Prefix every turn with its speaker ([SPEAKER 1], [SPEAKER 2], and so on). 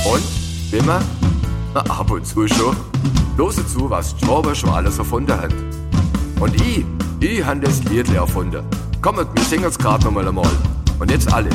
[SPEAKER 1] Und, Bimmer? Na, ab und zu schon. Lose zu, was die Schwaber schon alles erfunden hat. Und ich han das Liedle erfunden. Kommt, wir singen's grad nochmal einmal. Und jetzt alle.